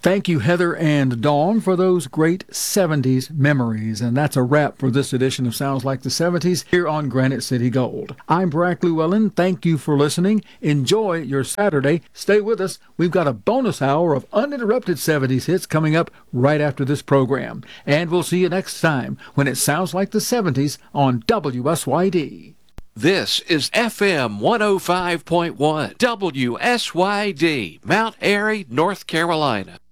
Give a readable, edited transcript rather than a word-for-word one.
Thank you, Heather and Dawn, for those great 70s memories. And that's a wrap for this edition of Sounds Like the 70s here on Granite City Gold. I'm Brack Llewellyn. Thank you for listening. Enjoy your Saturday. Stay with us. We've got a bonus hour of uninterrupted 70s hits coming up right after this program. And we'll see you next time when it sounds like the 70s on WSYD. This is FM 105.1 WSYD, Mount Airy, North Carolina.